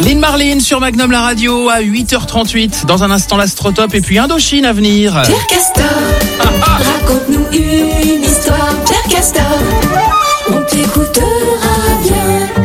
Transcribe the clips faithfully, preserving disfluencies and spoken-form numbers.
Lynn Marlin sur Magnum la radio à huit heures trente-huit. Dans un instant l'Astrotop et puis Indochine à venir. Pierre Castor, raconte-nous une histoire. Pierre Castor, on t'écoutera bien.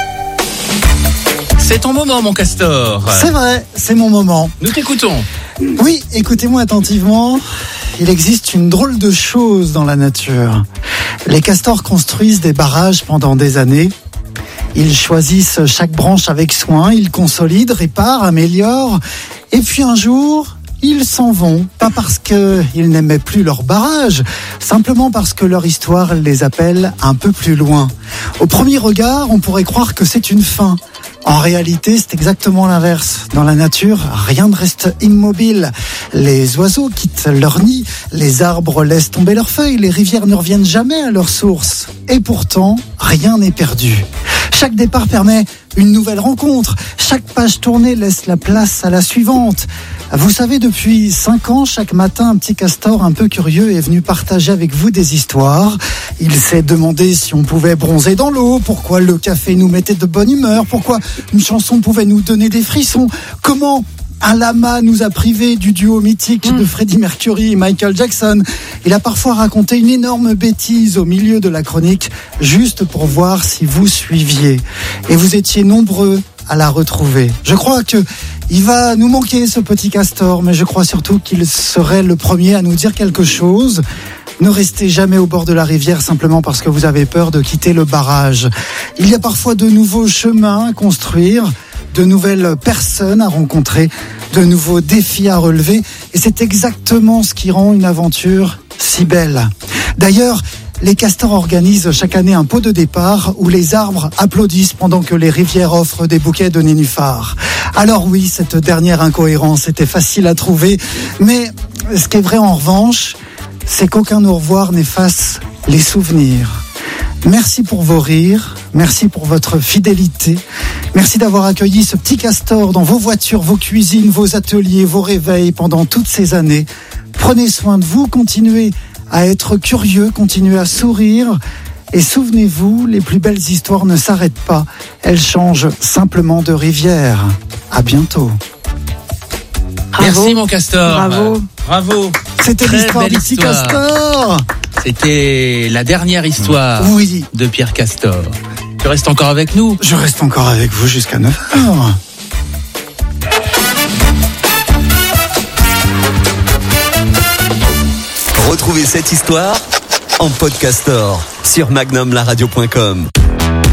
C'est ton moment, mon castor. C'est vrai, c'est mon moment. Nous t'écoutons. Oui, écoutez-moi attentivement. Il existe une drôle de chose dans la nature. Les castors construisent des barrages pendant des années. Ils choisissent chaque branche avec soin, ils consolident, réparent, améliorent. Et puis un jour, ils s'en vont. Pas parce qu'ils n'aimaient plus leur barrage, simplement parce que leur histoire les appelle un peu plus loin. Au premier regard, on pourrait croire que c'est une fin. En réalité, c'est exactement l'inverse. Dans la nature, rien ne reste immobile. Les oiseaux quittent leur nid, les arbres laissent tomber leurs feuilles, les rivières ne reviennent jamais à leur source. Et pourtant, rien n'est perdu. Chaque départ permet une nouvelle rencontre. Chaque page tournée laisse la place à la suivante. Vous savez, depuis cinq ans, chaque matin, un petit castor un peu curieux est venu partager avec vous des histoires. Il s'est demandé si on pouvait bronzer dans l'eau, pourquoi le café nous mettait de bonne humeur, pourquoi une chanson pouvait nous donner des frissons, comment un lama nous a privés du duo mythique de Freddie Mercury et Michael Jackson. Il a parfois raconté une énorme bêtise au milieu de la chronique, juste pour voir si vous suiviez. Et vous étiez nombreux à la retrouver. Je crois que il va nous manquer, ce petit castor, mais je crois surtout qu'il serait le premier à nous dire quelque chose. Ne restez jamais au bord de la rivière simplement parce que vous avez peur de quitter le barrage. Il y a parfois de nouveaux chemins à construire, de nouvelles personnes à rencontrer, de nouveaux défis à relever. Et c'est exactement ce qui rend une aventure si belle. D'ailleurs, les castors organisent chaque année un pot de départ où les arbres applaudissent pendant que les rivières offrent des bouquets de nénuphars. Alors oui, cette dernière incohérence était facile à trouver, mais ce qui est vrai en revanche, c'est qu'aucun au revoir n'efface les souvenirs. Merci pour vos rires, merci pour votre fidélité, merci d'avoir accueilli ce petit castor dans vos voitures, vos cuisines, vos ateliers, vos réveils pendant toutes ces années. Prenez soin de vous, continuez à être curieux, continuez à sourire et souvenez-vous, les plus belles histoires ne s'arrêtent pas, elles changent simplement de rivière. À bientôt. Merci Bravo. mon castor. Bravo. Bravo. C'était Très l'histoire belle du petit histoire. castor. C'était la dernière histoire Oui. de Pierre Castor. Tu restes encore avec nous? Je reste encore avec vous jusqu'à neuf heures. Retrouvez cette histoire en podcastor sur magnum la radio point com.